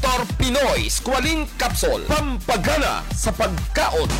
Dr. Pinoy Squalene Capsule. Pampagana sa pagkaon.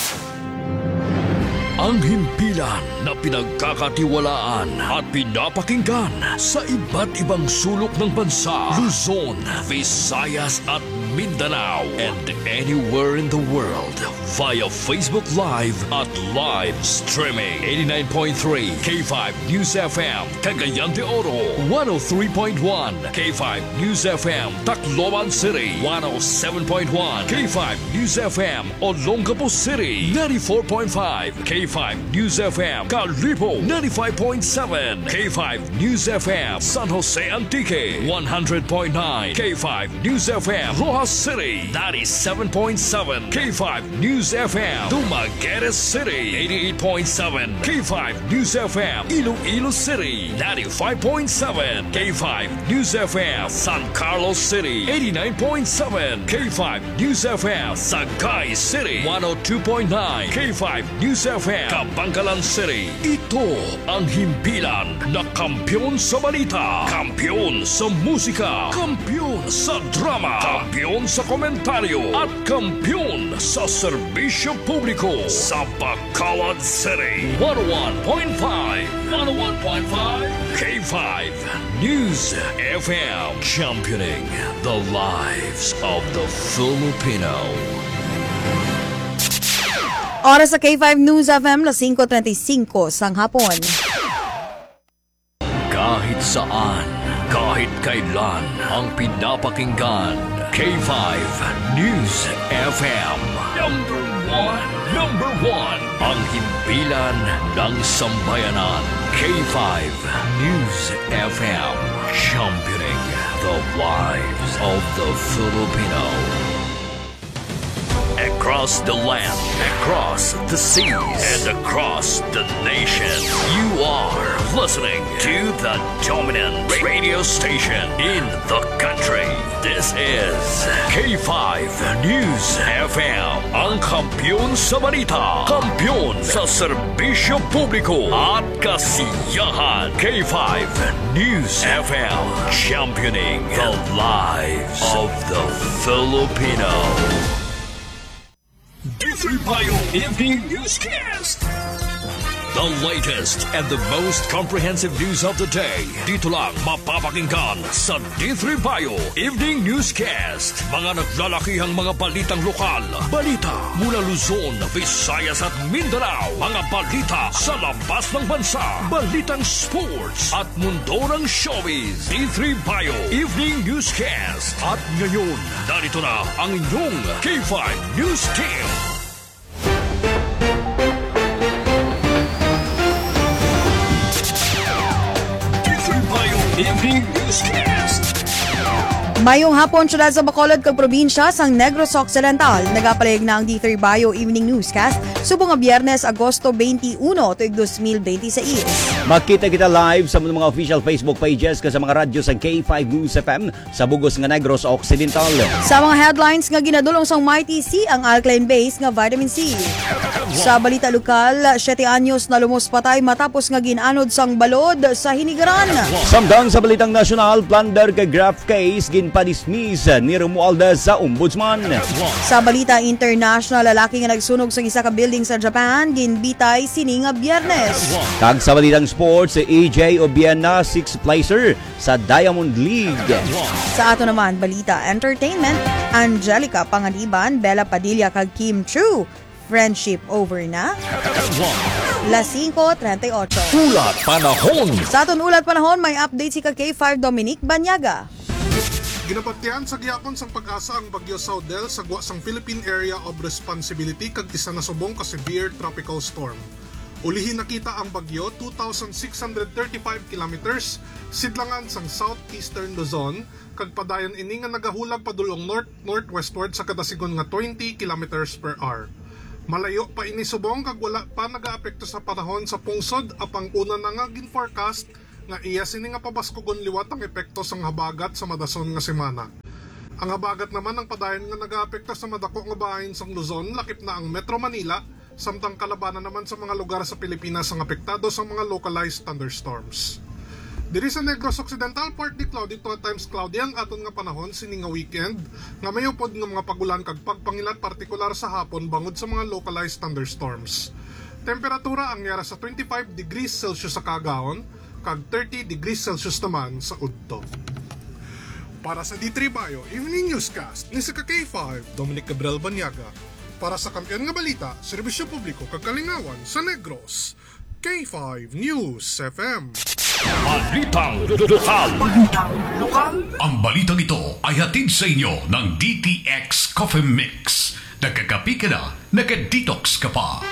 Ang himpilan na pinagkakatiwalaan at pinapakinggan sa iba't ibang sulok ng bansa, Luzon, Visayas at Mindanao, and anywhere in the world via Facebook Live at live streaming. 89.3 K5 News FM, Cagayan de Oro, 103.1 K5 News FM, Tacloban City, 107.1 K5 News FM, Olongapo City, 94.5 K5 News FM, Calipo, 95.7 K5 News FM, San Jose Antique, 100.9 K5 News FM, Rojas City, 97.7 K5 News FM, Dumaguete City, 88.7 K5 News FM, Iloilo City, 95.7 K5 News FM, San Carlos City, 89.7 K5 News FM, Sagay City, 102.9 K5 News FM, Kabangkalan City. Ito ang himpilan na kampiyon sa balita, kampiyon sa musika, kampiyon sa drama, kampiyon sa komentaryo, at kampiyon sa serbisyo publiko sa Bacolod City. 101.5 K5 News FM, championing the lives of the Filipino. Oras sa K5 News FM, na 5:35 sang hapon. Kahit saan, kahit kailan, ang pinapakinggan, K5 News FM. Number one, ang himpilan ng sambayanan. K5 News FM, championing the lives of the Filipino. Across the land, across the seas, and across the nation, you are listening to the dominant radio station in the country. This is K5 News FM, ang kampiyon sa balita, kampiyon sa serbisyo publiko at kasiyahan. K5 News FM, championing the lives of the Filipino. D3 Bio Evening Newscast. The latest and the most comprehensive news of the day. Dito lang mapapakinggan sa D3 Bio Evening Newscast. Mga naglalakihang mga balitang lokal. Balita mula Luzon, Visayas at Mindanao. Mga balita sa labas ng bansa. Balitang sports at mundo ng showbiz. D3 Bio Evening Newscast. At ngayon, narito na ang inyong K5 News Team. Evening Newscast. Mayong hapon sila sa Bacolod kag probinsya sang Negros Occidental. Nagapalig na ang D3 Bio Evening Newscast subong nga Biyernes, Agosto 21, tuig 2026. Makita kita live sa mga official Facebook pages sa mga radyo sa K5 News FM sa bugos nga Negros Occidental. Sa mga headlines nga ginadulong sang Mighty C ang alkaline base nga vitamin C. Sa balita lokal, 7 anyos na lumos patay matapos nga ginanod sang balod sa Hinigaran. Samtang sa balitang nasyonal, plunder kay graft case ginpadismiss ni Romualda sa ombudsman. Sa balita international, lalaki nga nagsunog sa isa ka building sa Japan ginbitay sini nga Biyernes. Kag sa balitang sports, si AJ Obiena 6th placer sa Diamond League. Sa ato naman balita entertainment, Angelica Panganiban, Bella Padilla kag Kim Chu, friendship over na? Las 5:38. Ulat panahon. Sa aton ulat panahon, may update si K5 Dominic Banyaga. Ginapatian sa gihapon sang pag-asa ang bagyo Saudel sa guwa sang Philippine Area of Responsibility kag isa na subong ka severe tropical storm. Ulihin nakita ang bagyo 2,635 kilometers sidlangan sang southeastern Luzon kag padayon ini nga nagahulag padulong north-northwestward sa kadasigon nga 20 kilometers per hour. Malayo pa ini subong kag wala pa nagaapekto sa panahon sa pungsod apang una na nga gin-forecast nga iya sini nga pabaskogon liwat ang epekto sang habagat sa madason nga semana. Ang habagat naman ang padayon nga nagaapekto sa madako nga bahin sang Luzon lakip na ang Metro Manila samtang kalabanan naman sa mga lugar sa Pilipinas ang apektado sa mga localized thunderstorms. Diri sa Negros Occidental, partly cloudy to at times cloudy ang aton nga panahon sini nga weekend nga mayupod nga mga pagulan kag pagpangilat partikular sa hapon bangod sa mga localized thunderstorms. Temperatura ang yara sa 25 degrees Celsius sa Cagaon kag 30 degrees Celsius naman sa Udto. Para sa D3 Bayo Evening Newscast ni sa K5 Dominic Gabriel Banyaga. Para sa Kampiyon nga Balita, Serbisyo Publiko kag Kalingawan sa Negros, K5 News FM. Balitang lokal. Ang balitang ito ay hatid sa inyo ng DTX Coffee Mix. Nagkakapi ka na, nagka-detox ka pa.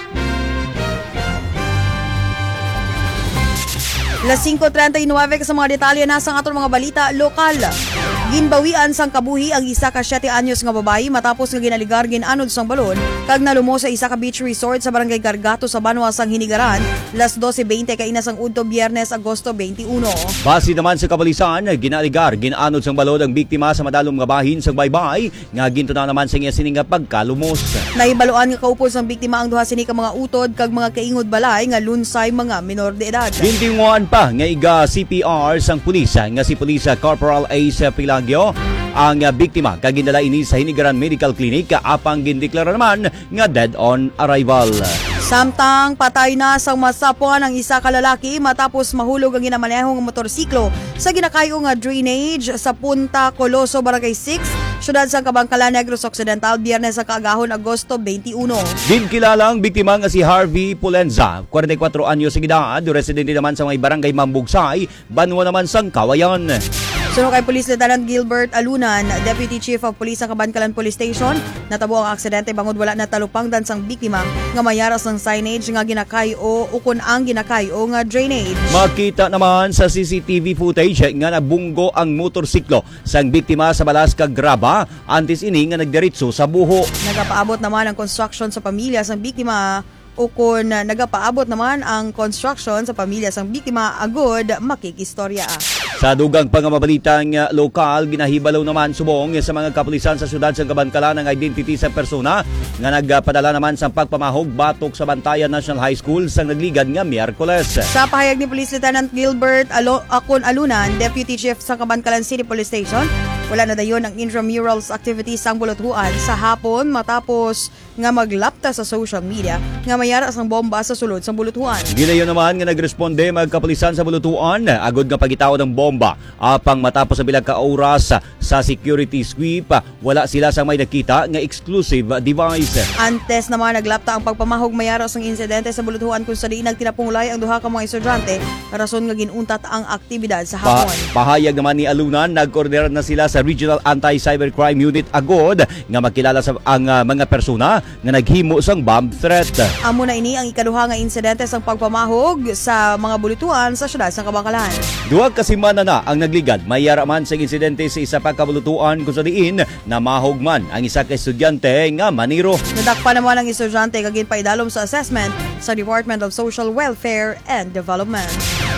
Las 5:39 sa mga detalye na sa aton mga balita lokal. Ginbawian sang kabuhi ang isa ka 7 anyos nga babayi matapos nga ginaligar ginanod sang balon kag nalumo sa isa ka beach resort sa barangay Gargato sa Banwa sang Hinigaran las 12:20 kaina sang udto Biyernes Agosto 21. Base naman sa kabalisan, ginaligar ginanod sang balod ang biktima sa madalom nga bahin sang baybay nga gintunan naman sa iya sini nga pagkalumos. Naibaluan nga kaupos sang biktima ang duha sini ka mga utod kag mga kaingod balay nga lunsay mga minor de edad. Gintinguan pa nga iga CPR sang pulis nga si Pulis Corporal Ace Pilagyo ang biktima kag ginala ini sa Hinigaran Medical Clinic apang gindeklara naman nga dead on arrival. Samtang patay na sang masapuan ang isa ka lalaki matapos mahulog ang ginamanehong motorsiklo sa ginakayo nga drainage sa Punta Coloso, Barangay 6, syudad sa Kabangkalan, Negros Occidental, Biyernes sa kaagahon Agosto 21. Ginkilalang biktima nga si Harvey Pulenza, 44 anyos sa edad, residente naman sa mga barangay Mambugsay, Banwa naman sang Kawayan. Suno kay Police Lieutenant Gilbert Alunan, Deputy Chief of Police sa Kabangkalan Police Station, natabo ang aksidente bangod wala na talupangdan sang biktima nga mayaras ng signage nga ginakayo ukon ang ginakayo nga drainage. Makita naman sa CCTV footage nga nabunggo ang motorsiklo sang biktima sa balas kag graba antes ini nga nagdiretso sa buho. Nagapaabot naman ang construction sa pamilya sang biktima ukon nagapaabot naman ang construction sa pamilya sang biktima agod makikistorya. Sa dugang pangamabalitang lokal, ginahibalaw naman subong sa mga kapulisan sa syudad sa Kabangkalan ang identity sa persona nga nagpadala naman sa pagpamahog batok sa Bantayan National High School sa nagligad nga Miyerkules. Sa pahayag ni Police Lieutenant Gilbert Akon Alunan, Deputy Chief sa Kabangkalan City Police Station, wala na dayon ang intramurals activities sang buluthuan sa hapon matapos nga maglapta sa social media nga mayara sang bomba sa sulod sang buluthuan. Ginayon naman nga nagresponde magkapulisan sa buluthuan agod nga pagitaw ng bomba apang matapos ang bilang ka oras sa security sweep wala sila sang may nakita nga exclusive device. Antes naman naglapta ang pagpamahog mayara sang insidente sa buluthuan kung sa diin nagtinapungulay ang duha ka mga estudyante rason nga ginuntat ang aktibidad sa hapon. Pahayag naman ni Alunan nagkoordinar na sila sa Regional Anti-Cybercrime Unit agod nga makilala sa ang mga persona nga naghimo sang bomb threat. Amo na ini ang ikaduha nga insidente sang pagpamahog sa mga buluthuan sa syudad sa Kabangkalan. Duha ka semana na ang nagligad mayara man sa insidente sa isa pa ka buluthuan kung sa diin na mahog man ang isa ka estudyante nga maniro. Nadakpa naman ang estudyante kag ginpaidalom sa assessment sa Department of Social Welfare and Development.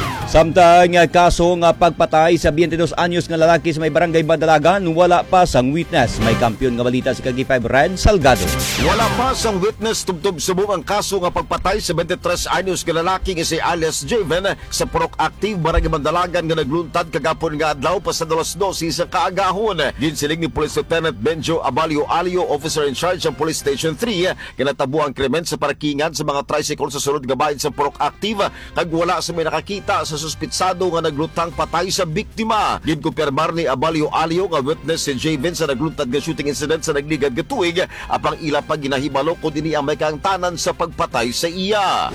Samtang kaso nga pagpatay sa 22 anyos nga lalaki sa may barangay Badalagan, wala pa sang witness. May kampiyon nga balita si Kag5 Red Salgado. Wala pa sang witness tubtob subong ang kaso nga pagpatay sa 23 anyos nga lalaki nga si alias Javen sa Purok Active barangay Badalagan nga nagluntad kagapon nga adlaw pa sa 2:12 sa kaagahon. Ginsiling ni Police Lieutenant Benjo Abalio Alio, officer in charge ng Police Station 3, kinatabo ang krimen sa parkingan sa mga tricycle sa sulod nga bahin sa Purok Active kag wala sa may nakakita sa suspitsado nga naglutang patay sa biktima. Ginkumpirmar ni Abalio Alio nga witness si Javen sa nagluntad nga shooting incident sa nagligad nga tuig apang ila pa ginahibalo kung dini ang may kaangtanan sa pagpatay sa iya.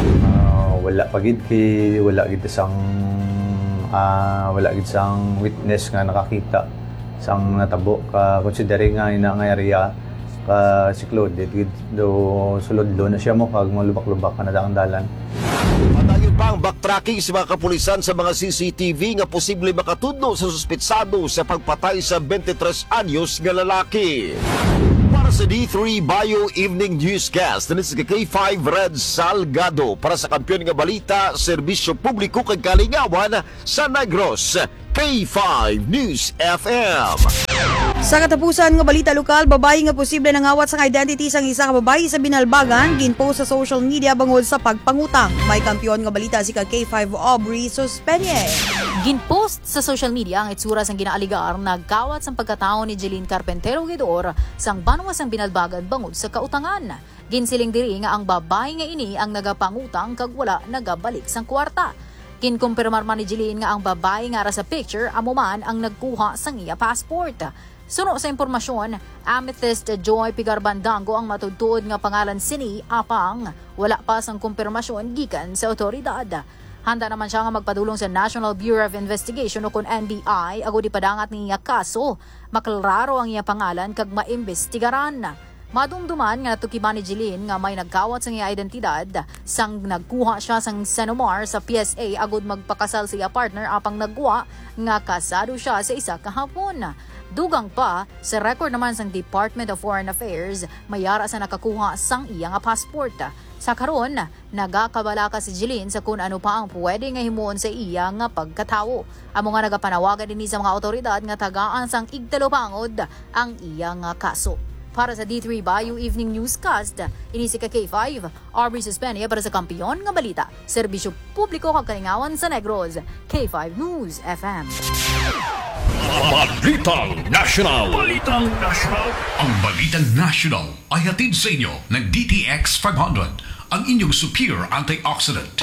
Wala pagid kay wala gid sang witness nga nakakita sang natabo ka considering nga ina nga area ka siklod gid do sulod do na siya mo kag malubak-lubak ka na daang dalan. Padayon pa ang backtracking sa mga kapulisan sa mga CCTV nga posible makatudlo sa suspitsado sa pagpatay sa 23 anyos nga lalaki. Para sa D3 Bayo Evening Newscast, this is K5 Red Salgado para sa Kampiyon nga Balita, Serbisyo Publiko kag Kalingawan sa Negros, K5 News FM. Sa katapusan nga balita lokal, babae nga posible nangawat sa identity sang isa ka babae sa Binalbagan, ginpost sa social media bangod sa pagpangutang. May kampiyon nga balita si K5 Aubrey Suspenye. Ginpost sa social media ang itsura sang ginaaligar nagkawat sang pagkatao ni Jeline Carpentero Guidor sang banwa sang Binalbagan bangod sa kautangan. Ginsiling diri nga ang babae nga ini ang nagapangutang kag wala nagabalik sang kwarta. Kinkumpirmar man ni Jeline nga ang babae nga ra sa picture amo man ang nagkuha sang iya passport. Suno sa impormasyon, Amethyst Joy Pigarbandango ang matudtuod nga pangalan sini apang wala pa sang kumpirmasyon gikan sa otoridad. Handa naman siya nga magpadulong sa National Bureau of Investigation o kun NBI agud ipadangat niya kaso. Maklararo ang iya pangalan kag maimbestigaran. Madumduman nga natukiban ni Jeline nga may nagkawat sa iya identidad sang nagkuha siya sang Senomar sa PSA agud magpakasal sa iya partner apang nagwa nga kasado siya sa isa ka hapon. Dugang pa, sa record naman sang Department of Foreign Affairs, mayara sa nakakuha sang iya nga passport. Sa karon, nagakabalaka si Jeline sa kung ano pa ang pwede nga himuon sa iya nga pagkatawo. Amo nga nagapanawagan din sa mga otoridad nga tagaan sang igtalopangod ang iya nga kaso. Para sa D3 Bayou Evening Newscast, ini si K5, Aubrey Suspenye para sa kampiyon nga balita. Serbisyo publiko kag kalingawan sa Negros, K5 News FM. Balitang National. Balitang National. Ang Balitang National ay hatid sa inyo ng DTX 500, ang inyong superior antioxidant.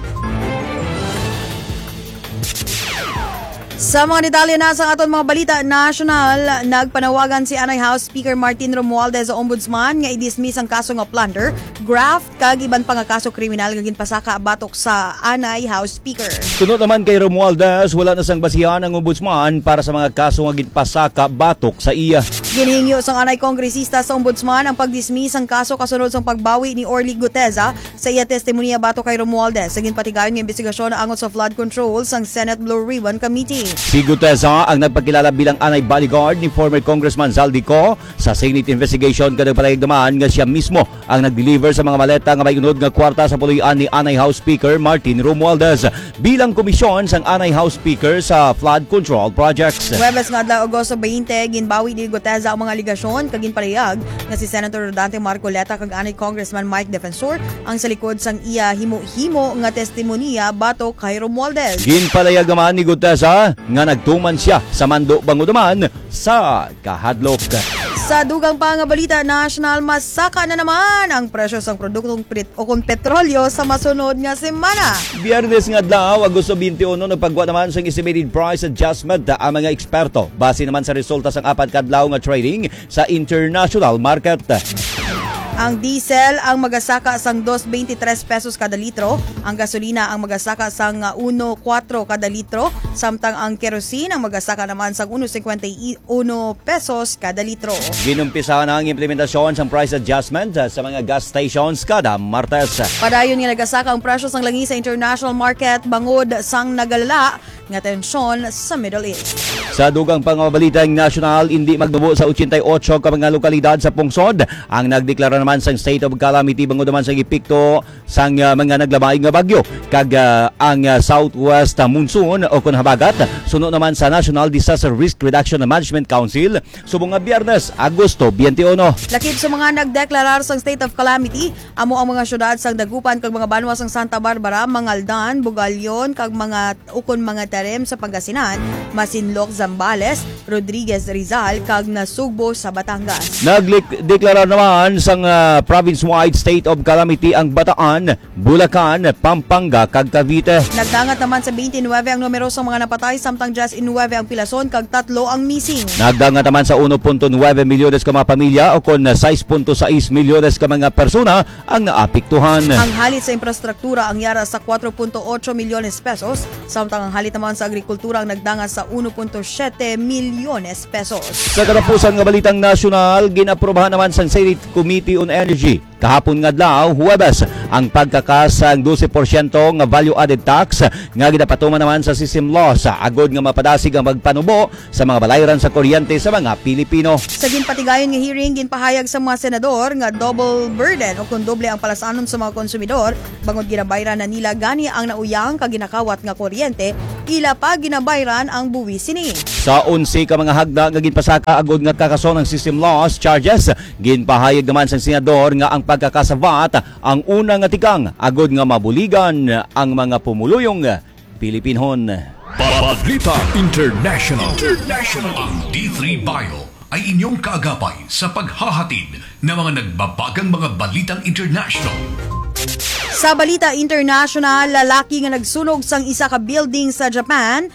Sa mga detalye na sa aton mga balita national, nagpanawagan si Anay House Speaker Martin Romualdez sa Ombudsman nga i-dismiss ang kaso nga plunder, graft kag iban pa nga kaso kriminal nga ginpasaka batok sa Anay House Speaker. Sunod naman kay Romualdez, wala na sang basihan ang Ombudsman para sa mga kaso nga ginpasaka batok sa iya. Ginhingyo sang Anay Kongresista sa Ombudsman ang pag-dismiss ang kaso kasunod sang pagbawi ni Orly Guteza sa iya testimonya batok kay Romualdez sa ginpatigayon nga investigasyon na angot sa flood control sang Senate Blue Ribbon Committee. Si Guteza ang nagpakilala bilang anay bodyguard ni former Congressman Zaldico sa Senate investigation kada naman nga siya mismo ang nag-deliver sa mga maleta nga may unod nga kwarta sa puloy-an ni Anay House Speaker Martin Romualdez bilang komisyon sang Anay House Speaker sa flood control projects. Huwebes nga adlaw Agosto 20, ginbawi ni Guteza ang mga aligasyon kag ginpalihag nga si Senator Rodante Marcoleta kag Anay Congressman Mike Defensor ang sa likod sang iya himo-himo nga testimonya batok kay Romualdez. Ginpalayag naman ni Guteza nga nagtuman siya sa mando bangudaman sa kahadlok. Sa dugang pa nga balita national, masaka na naman ang presyo sa produktong petrolyo sa masunod nga semana. Biyernes nga adlaw Agosto 21 nagpagwa naman sa estimated price adjustment ang mga eksperto base naman sa resulta sang apat kadlaw nga trading sa international market. Ang diesel ang magasaka sang 2.23 pesos kada litro, ang gasolina ang magasaka sang 1.4 kada litro, samtang ang kerosene ang magasaka naman sang 1.51 pesos kada litro. Ginumpisa na ang implementasyon ng price adjustment sa mga gas stations kada Martes. Padayon nga nagasaka ang presyo sang langis sa international market bangod sang nagalala nga tensyon sa Middle East. Sa dugang pangabalitang national, hindi magdubo sa 88 ka mga lokalidad sa pungsod ang nagdeklara naman sang state of calamity bangod naman sang epekto sang mga naglamay nga bagyo kag ang southwest monsoon o kun habagat suno naman sa National Disaster Risk Reduction and Management Council subong nga Biyernes Agosto 21. Lakip sa mga nagdeklarar sang state of calamity amo ang mga syudad sang Dagupan kag mga banwa sang Santa Barbara, Mangaldan, Bugalyon kag mga ukon mga Tarem sa Pangasinan, Masinloc, Zambales, Rodriguez, Rizal kag Nasugbo sa Batangas. Nagdeklarar naman sang province-wide state of calamity ang Bataan, Bulacan, Pampanga kag Cavite. Nagdangat naman sa 29 ang numero sa mga napatay samtang 19 ang pilason kag 3 ang missing. Nagdangat naman sa 1.9 milyones ka mga pamilya o kon 6.6 milyones ka mga persona ang naapektuhan. Ang halit sa infrastruktura ang yara sa 4.8 milyones pesos samtang ang halit naman sa agrikultura ang nagdangat sa 1.7 milyones pesos. Sa katapusan nga balitang nasyonal, ginaprobahan naman sa Senate Committee on Energy kahapon nga adlaw Huwebes ang pagkakasang 12% nga value-added tax nga ginapatuman naman sa system law sa agod nga mapadasig ang magpanubo sa mga balayran sa kuryente sa mga Pilipino. Sa ginpatigayon nga hearing, ginpahayag sa mga senador nga double burden o kung doble ang palasanon sa mga konsumidor bangod ginabayran na nila gani ang nauyang kag ginakawat nga kuryente ila pa ginabayran ang buwi sini. Sa 11 ka mga hagda nga ginpasaka agod nga kakaso ng system loss charges, ginpahayag naman sa senador nga ang pagkakasavat ang unang nga tikang agod nga mabuligan ang mga pumuluyong Pilipinhon. Balita International. Ang D3 Bio ay inyong kaagapay sa paghahatid ng mga nagbabagang mga balitang international. Sa balita international, lalaki nga nagsunog sang isa ka building sa Japan,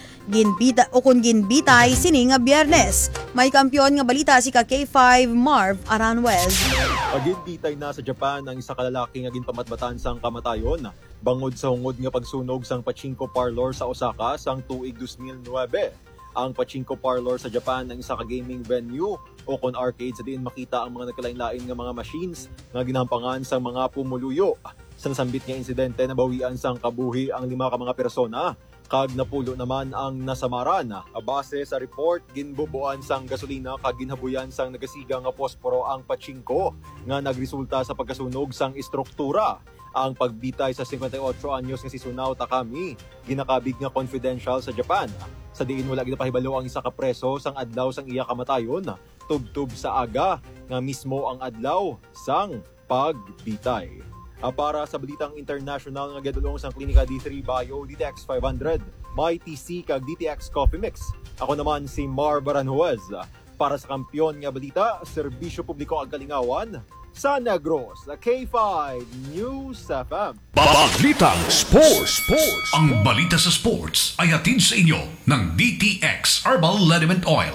ginbitay sini nga Biyernes. May kampiyon nga balita si ka K5 Marv Aranwez. Paginbitay na sa Japan ang isa ka lalaki nga ginpamatbatan sang kamatayon bangod sa hungod nga pagsunog sang pachinko parlor sa Osaka sang tuig 2009. Ang pachinko parlor sa Japan ang isa ka gaming venue o kon arcade sa diin makita ang mga nagkalain-lain nga mga machines nga ginampangan sa mga pumuluyo. Sa nasambit nga insidente, nabawian sang kabuhi ang 5 ka mga persona. Kag napulo naman ang nasamaran. Base sa report, ginbubuan sang gasolina kag ginhabuyan sang nagasiga nga posporo ang pachinko nga nagresulta sa pagkasunog sang istruktura. Ang pagbitay sa 58 anyos nga si Sunao Takami, ginakabig nga confidential sa Japan. Sa diin wala ginapahibalo ang isa ka preso sang adlaw sang iya kamatayon, tubtub sa aga nga mismo ang adlaw sang pagbitay. Para sa balitang international nga gadulong sang klinika D3 Bio DTX 500, may TC kag DTX Coffee Mix. Ako naman si Mar Baranjuez. Para sa kampiyon nga balita, serbisyo publiko ag kalingawan sa Negros, K5 News FM. Balitang Sports. Ang balita sa sports ay hatid sa inyo ng DTX Herbal Liniment Oil.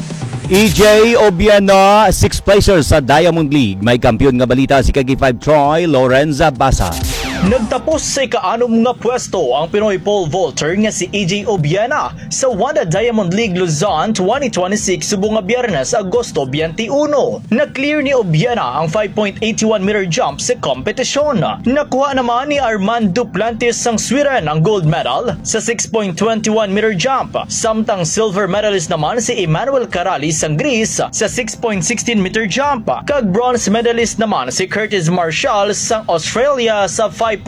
EJ Obiano, 6th placer sa Diamond League. May kampiyon nga balita si K5 Troy Lorenza Basa. Nagtapos sa ika-6 nga pwesto ang Pinoy pole vaulter nga si EJ Obiana sa WADA Diamond League Luzon 2026 subong nga Biyernes, Agosto 21. Na-clear ni Obiana ang 5.81 meter jump sa kompetisyon. Nakuha naman ni Armand Duplantis sang Sweden ang gold medal sa 6.21 meter jump. Samtang silver medalist naman si Emmanuel Caralis sang Greece sa 6.16 meter jump. Kag bronze medalist naman si Curtis Marshall sang Australia sa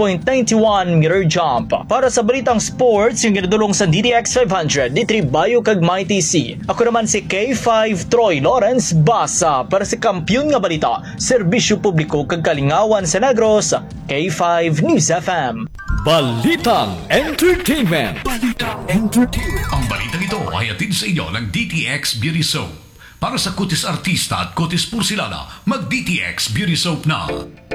5.91 meter jump. Para sa balitang sports, yung ginadulong sa DTX 500, D3 Bio kag MyTC. Ako naman si K5 Troy Lawrence Basa para sa kampiyon nga balita, serbisyo publiko kag kalingawan sa Negros, K5 News FM. Balitang Entertainment. Ang balitang ito ay hatid sa inyo ng DTX Beauty Soap. Para sa kutis artista at kutis porsilana, mag-DTX Beauty Soap na.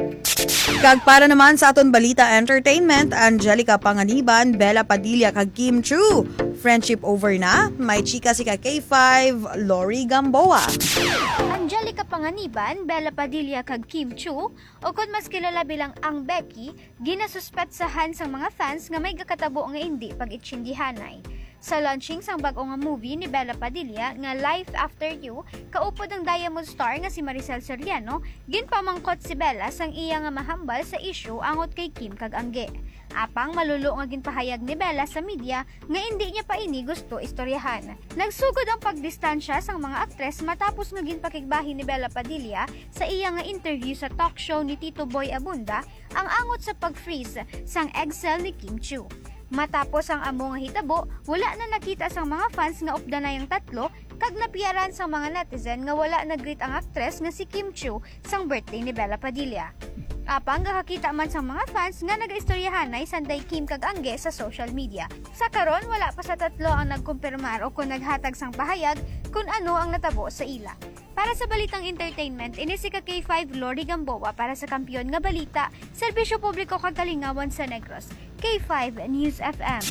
Kag para naman sa aton balita entertainment, Angelica Panganiban, Bella Padilla kag Kim Chu. Friendship over na, may chika si ka K5 Lori Gamboa. Angelica Panganiban, Bella Padilla kag Kim Chu, o kung mas kilala bilang Ang Becky, ginasuspetsahan sa mga fans nga may kakatabo nga hindi pag-itsindihanay. Sa launching sang bag-o nga movie ni Bella Padilla nga Life After You, kaupod ang Diamond Star nga si Maricel Soriano, ginpamangkot si Bella sang iya nga mahambal sa issue angot kay Kim kag Angge. Apang malulo nga ginpahayag ni Bella sa media nga hindi niya pa ini gusto istoryahan. Nagsugod ang pagdistansya sang mga aktres matapos nga ginpakigbahin ni Bella Padilla sa iya nga interview sa talk show ni Tito Boy Abunda ang angot sa pag-freeze sang eggcell ni Kim Chu. Matapos ang amo nga hitabo, wala na nakita sang mga fans nga upda na yung tatlo, kag napiyaran sang mga netizen nga wala nag-greet ang aktres nga si Kim Chu sang birthday ni Bella Padilla. Apang gakakita man sang mga fans nga nag-istoryahanay sanday Kim kag Angge sa social media. Sa karon wala pa sa tatlo ang nagkumpirmar o kung naghatag sang pahayag kung ano ang natabo sa ila. Para sa balitang entertainment, ini si ka K5 Lori Gamboa para sa kampiyon nga balita, serbisyo publiko kag kalingawan sa Negros, K5 News FM.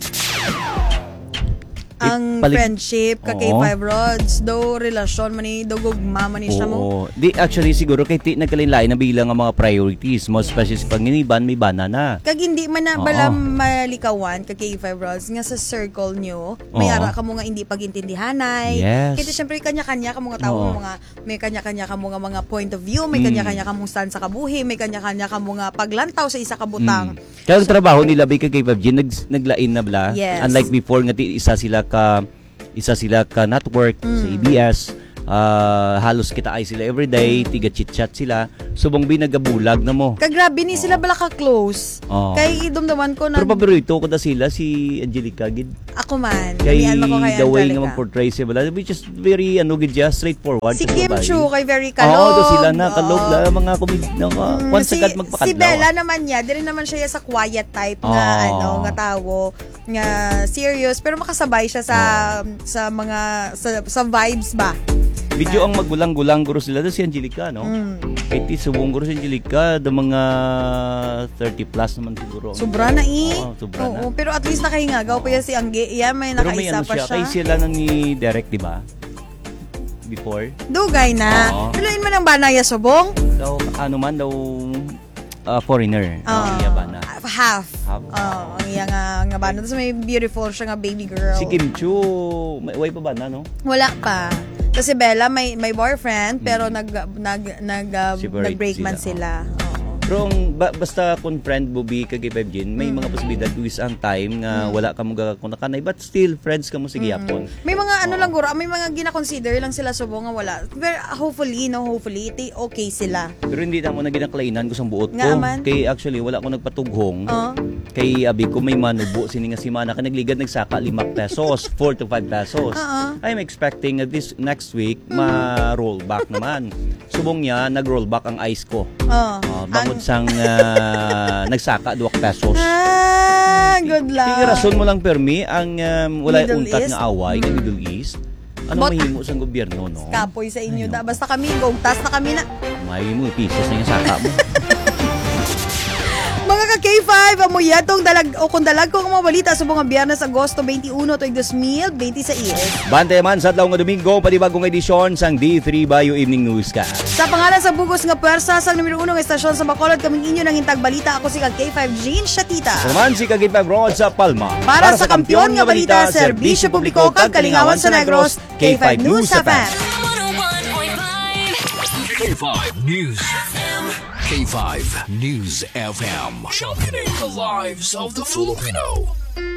Ang friendship ka K5 Rods, do relasyon man ni, do gugma man ni siya mo. Di actually siguro kay ti nagkalain-lain na bilang ang mga priorities mo, especially sa panginiban may bana na. Kag hindi man na bala malikawan ka K5 Rods nga sa circle nyo, may ara ka mo nga hindi pagintindihanay. Yes. Kasi syempre kanya-kanya ka mga tao mga may kanya-kanya ka mga point of view, may kanya-kanya ka mong stand sa kabuhi, may kanya-kanya ka mga paglantaw sa isa ka butang. Kaya ang trabaho nila bay kay K5G naglain na bala. Yes. Unlike before nga isa sila ka network sa ABS. halos kita ay sila everyday, tiga chit-chat sila. Subong binagabulag na mo. Kagrabe ni sila bala ka-close. Kay idumdaman ko na... Pero paborito ko na sila, si Angelica, gid. Ako man. Kay Kamian mo ko kay the way Angelica. nga mag-portray siya bala, which is very, gid siya, straightforward. Si Kim Chu, kay very kalog. Oo, sila na, kalog na, mga once agad magpakadlaw. Si Bella naman niya, di rin naman siya sa quiet type nga, nga tao, nga serious, pero makasabay siya sa mga, sa vibes ba? Video ang magulang-gulang guro sila si Angelica, no? Kaya subong guro si Angelica, the mga 30 plus naman siguro. Sobra na sobra na. Pero at least nakahingagaw pa yan si Angge. Yan, may nakaisa pa siya. Kaya sila na ni Derek, di ba? Before. Dugay na. Piluin mo ng banaya subong? Daw, foreigner. Iya ba na? Half. Ang iya nga ba na. Tapos may beautiful siya nga baby girl. Si Kim Chu, may pa ba na, no? Wala pa. Kasi Bella may boyfriend pero nag-break man sila. Pero basta kung friend mo bi kag Jin, may mga posibilidad tuwis ang time nga wala ka mo gakakunakanay but still friends ka mo sige yapon. May mga lang guro, may mga gina-consider lang sila subong nga wala. Pero hopefully okay sila. Pero hindi na mo na ginaklainan ko sang buot ko. Nga, Kay actually wala ko nagpatughong. Kay abi ko may manubo sini nga si mana ka nagligad nagsaka 5 pesos, 4 to 5 pesos. I'm expecting this next week ma-roll back naman. Subong niya nag-roll back ang ice ko. Bangod sang nagsaka 2 pesos. Good luck. Kaya rason mo lang permi ang wala Middle untat East? nga away ng Middle East. Ano mahimo sa gobyerno, no? Kapoy sa inyo da. Basta kami, gugtas na kami na. Mahimo pisos na yung saka mo. Mga ka-K5, amo yatong kung dalag ko ang mga balita sa mga Biyernes, Agosto 21 to 2026. Bante man sa adlaw nga Domingo, panibagong edisyon sang D3 Bayo Evening Newscast. Sa pangalan sa bugos nga pwersa sang numero 1 nga estasyon sa Bacolod, kaming inyo nang hintag balita. Ako si K5 Jean Shatita. Saman si Kagit Road sa Palma. Para sa kampiyon nga balita, serbisyo publiko kag kalingawan sa Negros, K5 News FM. K5 News FM. K5 News FM. Championing the lives of the Filipino.